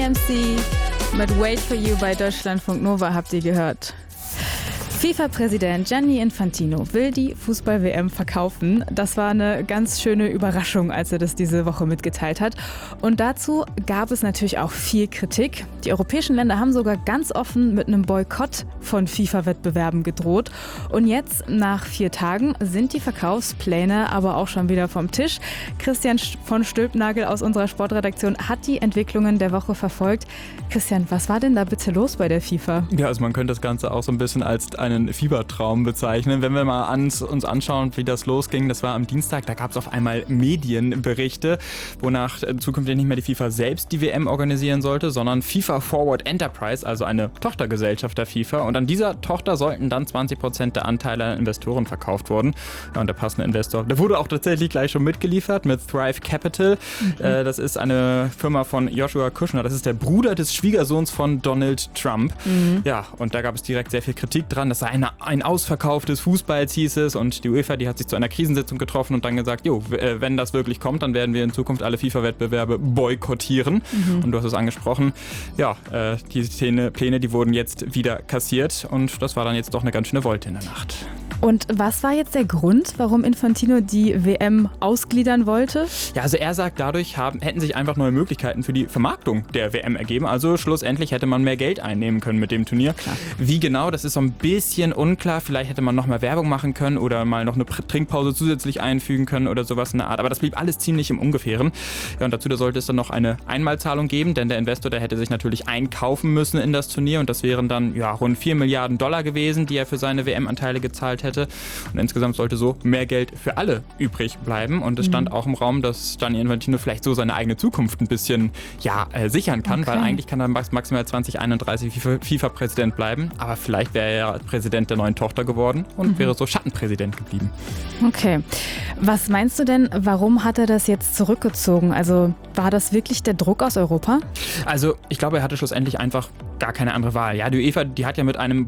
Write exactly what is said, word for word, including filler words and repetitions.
M C mit Wait for You bei Deutschlandfunk Nova habt ihr gehört. FIFA-Präsident Gianni Infantino will die Fußball-W M verkaufen. Das war eine ganz schöne Überraschung, als er das diese Woche mitgeteilt hat. Und dazu gab es natürlich auch viel Kritik. Die europäischen Länder haben sogar ganz offen mit einem Boykott von FIFA-Wettbewerben gedroht. Und jetzt, nach vier Tagen, sind die Verkaufspläne aber auch schon wieder vom Tisch. Christian von Stülpnagel aus unserer Sportredaktion hat die Entwicklungen der Woche verfolgt. Christian, was war denn da bitte los bei der FIFA? Ja, also man könnte das Ganze auch so ein bisschen als einen Fiebertraum bezeichnen. Wenn wir mal ans, uns anschauen, wie das losging, das war am Dienstag, da gab es auf einmal Medienberichte, wonach zukünftig nicht mehr die FIFA selbst die W M organisieren sollte, sondern FIFA Forward Enterprise, also eine Tochtergesellschaft der FIFA. Und an dieser Tochter sollten dann zwanzig Prozent der Anteile an Investoren verkauft wurden. Ja, und der passende Investor, der wurde auch tatsächlich gleich schon mitgeliefert mit Thrive Capital. Mhm. Äh, das ist eine Firma von Joshua Kushner. Das ist der Bruder des Schwiegersohns von Donald Trump. Mhm. Ja, und da gab es direkt sehr viel Kritik dran. Das sei eine, ein Ausverkauf des Fußballs, hieß es. Und die UEFA, die hat sich zu einer Krisensitzung getroffen und dann gesagt, jo, wenn das wirklich kommt, dann werden wir in Zukunft alle FIFA-Wettbewerbe boykottieren. Mhm. Und du hast es angesprochen. Ja, äh, die Pläne, die wurden jetzt wieder kassiert. Und das war dann jetzt doch eine ganz schöne Wolte in der Nacht. Und was war jetzt der Grund, warum Infantino die W M ausgliedern wollte? Ja, also er sagt, dadurch haben, hätten sich einfach neue Möglichkeiten für die Vermarktung der W M ergeben. Also schlussendlich hätte man mehr Geld einnehmen können mit dem Turnier. Klar. Wie genau, das ist so ein bisschen unklar. Vielleicht hätte man noch mal Werbung machen können oder mal noch eine Trinkpause zusätzlich einfügen können oder sowas in der Art. Aber das blieb alles ziemlich im Ungefähren. Ja, und dazu da sollte es dann noch eine Einmalzahlung geben, denn der Investor, der hätte sich natürlich einkaufen müssen in das Turnier. Und das wären dann ja, rund vier Milliarden Dollar gewesen, die er für seine W M-Anteile gezahlt hätte. Und insgesamt sollte so mehr Geld für alle übrig bleiben. Und es stand mhm. auch im Raum, dass Gianni Infantino vielleicht so seine eigene Zukunft ein bisschen ja, äh, sichern kann, okay. weil eigentlich kann er maximal zwanzig einunddreißig FIFA-Präsident bleiben. Aber vielleicht wäre er ja Präsident der neuen Tochter geworden und mhm. wäre so Schattenpräsident geblieben. Okay. Was meinst du denn, warum hat er das jetzt zurückgezogen? Also war das wirklich der Druck aus Europa? Also ich glaube, er hatte schlussendlich einfach gar keine andere Wahl. Ja, die UEFA, die hat ja mit einem